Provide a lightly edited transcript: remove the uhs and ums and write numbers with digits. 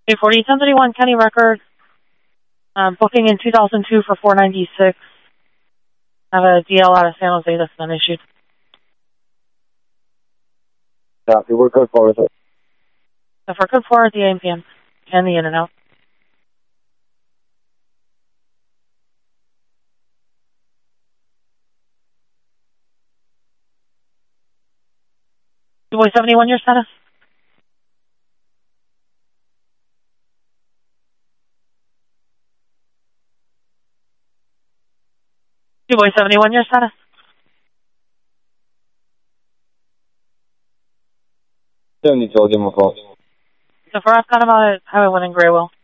Okay, 401031 Kenny Record. Booking in 2002 for 496. Have a DL out of San Jose that's been issued. Copy. We're code 4 with it. So for code 4 at the AM PM and the in and out. Boy 71, your status? Boy 71, your status? Don't need to give him a call. So for us, got about Highway 1 in Graywell.